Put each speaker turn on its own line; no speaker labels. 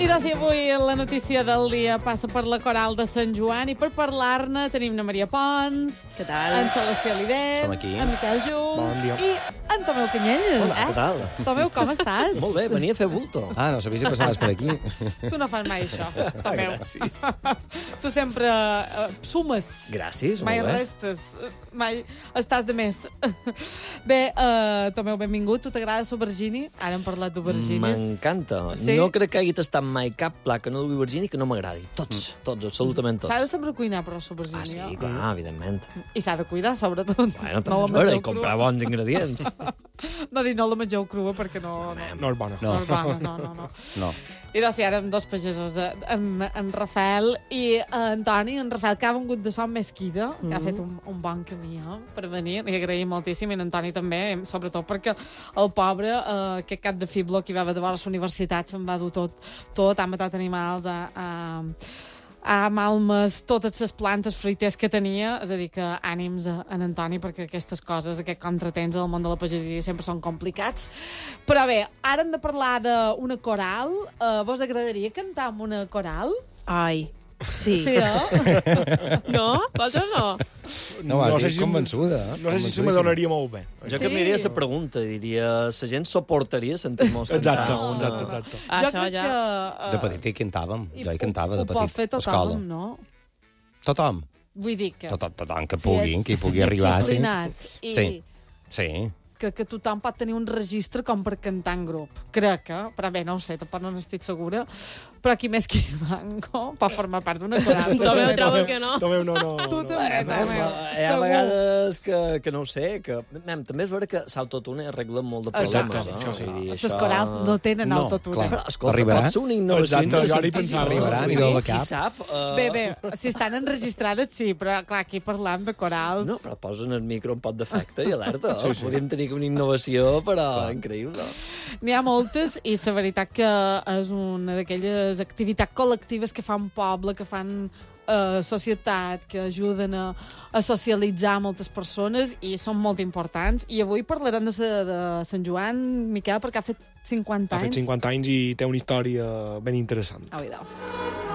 I doncs avui la notícia del dia passa per la Coral de Sant Joan i per parlar-ne tenim na Maria Pons,
Què tal?
en Celestí Oliver,
Som aquí.
en Miquel Jung
Bon dia.
i en Tomeu Canyelles.
Hola, què tal?
Tomeu, com estàs?
Molt bé, venia a fer bulto.
Ah, no sabia si passaves per aquí.
Tu no fas mai això, Tomeu.
Gràcies.
Tu sempre sumes.
Gràcies,
Mai
molt bé.
restes, mai estàs de més. Bé, Tomeu, benvingut. Tu t'agrada l'aubergine? Ara hem parlat d'aubergines.
M'encanta.
Sí?
No crec que hagi tastat mai cap plat que no dugui aubergine que no m'agradi. Tots, absolutament tots.
S'ha de saber cuinar, però, l'aubergine.
Ah, sí, clar, evidentment.
I s'ha de cuidar, sobretot.
Bueno, també és vera, i comprar bons ingredients.
No dir no la mengeu crua, perquè no
No és bona.
no és bona, no.
No.
I doncs, ara amb dos pagesos, en Rafael i en Toni. En Rafael, que ha vengut de Som Mesquida, que ha fet un bon camí per venir. Li agraïm moltíssim, i en Toni també, sobretot perquè el pobre, aquest cap de fiblo que hi va haver de veure a la universitat, se'n va dur tot, ha matat animals, ha malmès totes les plantes fruiters que tenia, és a dir, que ànims en Antoni, perquè aquestes coses, aquest contratemps al món de la pagesia sempre són complicats. Però bé, ara hem de parlar d'una coral. Vos agradaria cantar amb una coral?
Ai, sí.
Sí,
No? Vosaltres no?
No, vas dir convençuda.
No sé si se me donaria molt bé.
Jo canviaria la pregunta i diria, la gent suportaria sentir-nos cantar?
Exacte.
jo
Això
crec
ja...
que...
De petit hi cantàvem. Jo hi cantava de
Ho pot
petit.
fer
a escola.
tothom, no?
Tothom.
Vull dir que...
Tothom que
si
pugui,
ets
que hi pugui arribar. Sí.
disciplinat i
Sí.
crec que tothom pot tenir un registre com per cantar en grup. Crec, però bé, no ho sé, tampoc no n'estic segura. Però qui més que Mango pot formar part d'una coral.
Tomeu trobo que no.
Tomeu, no.
Tu també, Tomeu.
Hi ha vegades que no ho sé, que també és vera que l'autotune arregla molt de problemes.
Exacte,
no?
sí.
Vull dir,
Les corals no tenen
No,
autotune.
clar.
Però, escolta,
Arribarà?
pot ser una innovació
Exacte, jo ara hi
interessantíssima.
pensava.
Arribarà, ni del
Qui
cap.
sap?
Bé, si estan enregistrades, sí, però clar, aquí parlant de corals...
No, però posen el micro un pot d'efecte i alerta. Sí. Podríem tenir una innovació, però increïble.
N'hi ha moltes i la veritat que és una d'aquelles activitats col·lectives que fan poble, que fan societat, que ajuden a socialitzar moltes persones i són molt importants. I avui parlarem de Sant Joan, Miquel, perquè ha fet 50 anys.
Ha fet 50 anys i té una història ben interessant.
Au, idò.